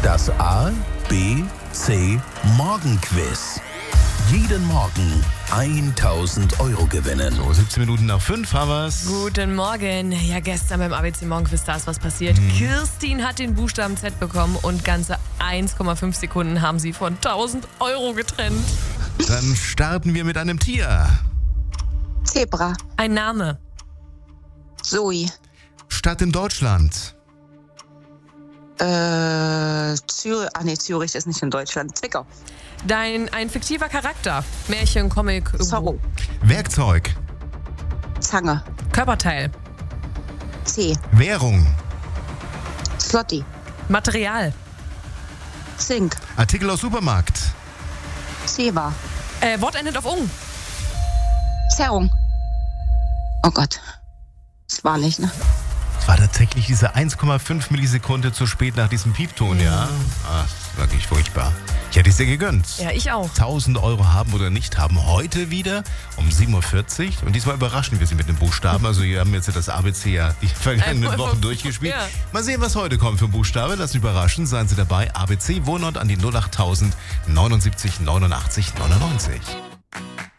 Das A, B, C Morgenquiz. Jeden Morgen 1.000 € gewinnen. So, 17 Minuten nach 5 haben wir's. Guten Morgen. Ja, gestern beim ABC Morgenquiz, da ist was passiert. Kirstin hat den Buchstaben Z bekommen und ganze 1,5 Sekunden haben sie von 1.000 € getrennt. Dann starten wir mit einem Tier. Zebra. Ein Name. Zoe. Stadt in Deutschland. Zürich. Zürich ist nicht in Deutschland. Zwickau. Ein fiktiver Charakter. Märchen, Comic. Zorro. Werkzeug. Zange. Körperteil. C. Währung. Slotty. Material. Zink. Artikel aus Supermarkt. Zewa. Wort endet auf ung. Zerrung. Oh Gott. Das war nicht, ne? Es war tatsächlich diese 1,5 Millisekunde zu spät nach diesem Piepton, ja? Ach, wirklich furchtbar. Ich hätte es dir gegönnt. Ja, ich auch. 1.000 € haben oder nicht haben heute wieder um 7.40 Uhr. Und diesmal überraschen wir Sie mit einem Buchstaben. Also wir haben jetzt das ABC ja die vergangenen Wochen durchgespielt. Ja. Mal sehen, was heute kommt für ein Buchstabe. Lassen Sie überraschen. Seien Sie dabei. ABC Wohnort an die 08000 79 89 99.